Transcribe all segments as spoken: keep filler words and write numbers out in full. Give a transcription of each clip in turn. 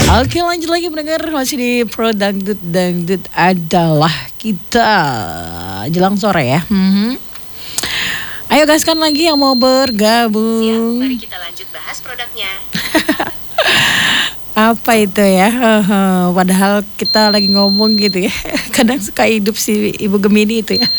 Oke, lanjut lagi mendengar masih di Pro Dangdut. Dangdut adalah kita jelang sore ya. Mhm. Ayo gaskan lagi yang mau bergabung. Siap, mari kita lanjut bahas produknya. Apa itu ya? Hehe, padahal kita lagi ngomong gitu ya. Kadang suka hidup si Ibu Gemini itu ya.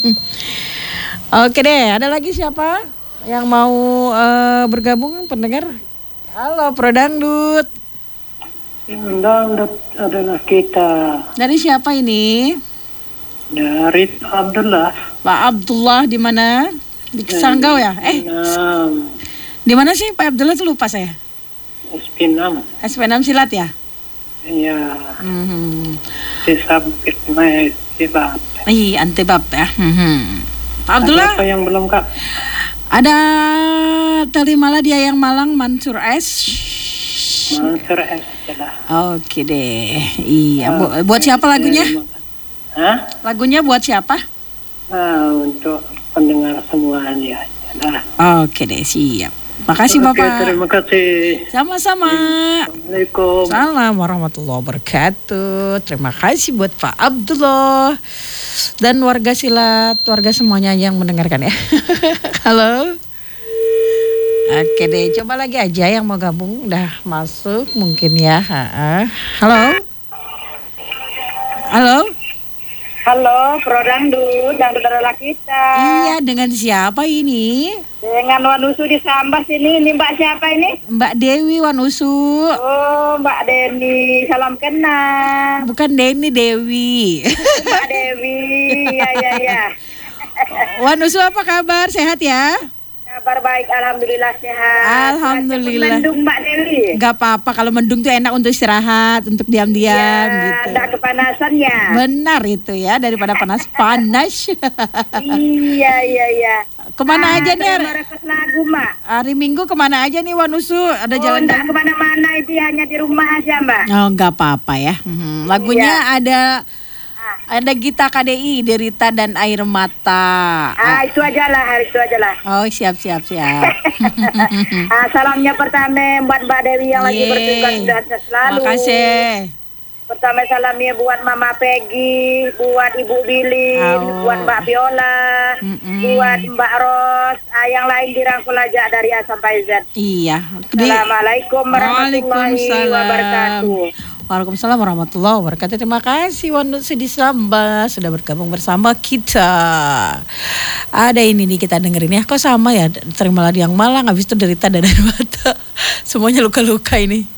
Oke deh, ada lagi siapa yang mau uh, bergabung pendengar? Halo Pro Dangdut. Dangdut adalah kita. Dari siapa ini? Dari Abdullah. Pak Abdullah di mana? Di Sanggau ya? Eh, enam. di mana sih Pak Abdullah tuh lupa saya. S P enam. S P enam Silat ya? Iya. Hmm. Desa Bukit Mai Silat. Ih, Antebab ya. Hmm. Pak Abdullah. Ada apa yang belum Kak? Ada Telimala dia yang Malang Mansur S. Mansur S. Adalah. Oke deh. Iya, Bu- buat siapa lagunya? Hah? Lagunya buat siapa? Nah, untuk pendengar semuanya. Nah. Oke deh, siap. Makasih Oke, Bapak. terima kasih. Sama-sama. Assalamualaikum. Salam warahmatullahi wabarakatuh. Terima kasih buat Pak Abdullah dan warga Silat, warga semuanya yang mendengarkan ya. Halo. Oke deh, coba lagi aja yang mau gabung udah masuk mungkin ya. Ha-ha. Halo. Halo. Halo, Pro Dangdut, Dangdut adalah kita. Iya, dengan siapa ini? Dengan Wanusu di Sambas ini, ini Mbak siapa ini? Mbak Dewi Wanusu. Oh, Mbak Deni, salam kenal. Bukan Deni, Dewi. Mbak Dewi, ya ya ya. Wanusu apa kabar? Sehat ya? Kabar baik, alhamdulillah sehat. Alhamdulillah. Mendung Mbak Dewi. Gak apa-apa, kalau mendung tuh enak untuk istirahat, untuk diam-diam Ya, gitu. enggak kepanasan ya. Benar itu ya, daripada panas-panas. Iya iya iya. Kemana Ah, aja nih? terima request lagu, Mbak. Hari Minggu kemana aja nih Wanusu? Ada Oh, jalan enggak kemana-mana, itu hanya di rumah aja, Mbak. Oh, nggak apa-apa ya. Hmm, Lagunya Iya. ada ada Gita K D I, Derita dan Air Mata. Ah, itu aja lah, hari itu aja lah. Oh, siap siap siap. Ah, salamnya pertama buat Mbak Dewi yang lagi Yeay. bertugas dan selalu. Makasih. Pertama salamnya buat Mama Peggy, buat Ibu Billy, Oh. buat Mbak Viola, Mm-mm. buat Mbak Ros, ah, yang lain dirangkul aja dari A sampai Z. Iya. Di- Assalamualaikum warahmatullahi Waalaikumsalam. wabarakatuh. Waalaikumsalam warahmatullahi wabarakatuh. Terima kasih Wanusu di Sambas sudah bergabung bersama kita. Ada ini nih kita dengerin ya. Kok sama ya? Terimalah yang Malang, habis itu Derita dan Air Mata. Semuanya luka-luka ini.